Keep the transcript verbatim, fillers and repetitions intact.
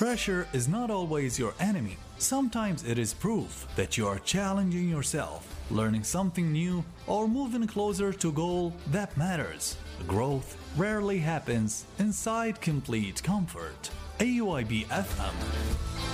Pressure is not always your enemy. Sometimes it is proof that you are challenging yourself, learning something new, or moving closer to a goal that matters. Growth rarely happens inside complete comfort. A U I B F M